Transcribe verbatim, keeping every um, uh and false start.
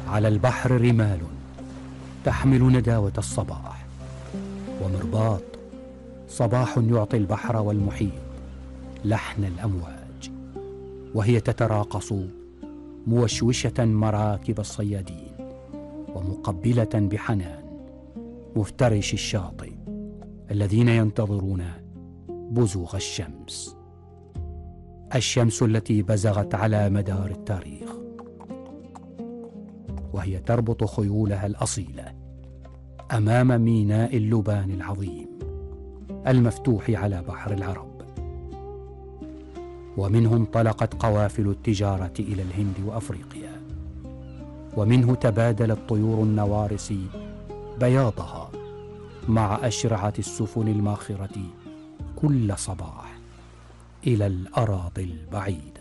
على البحر رمال تحمل نداوة الصباح، ومرباط صباح يعطي البحر والمحيط لحن الأمواج، وهي تتراقص موشوشة مراكب الصيادين، ومقبلة بحنان مفترش الشاطئ الذين ينتظرون بزوغ الشمس، الشمس التي بزغت على مدار التاريخ، وهي تربط خيولها الأصيلة أمام ميناء اللبان العظيم المفتوح على بحر العرب، ومنه انطلقت قوافل التجارة إلى الهند وأفريقيا، ومنه تبادلت طيور النوارس بياضها مع أشرعة السفن الماخرة كل صباح إلى الأراضي البعيدة.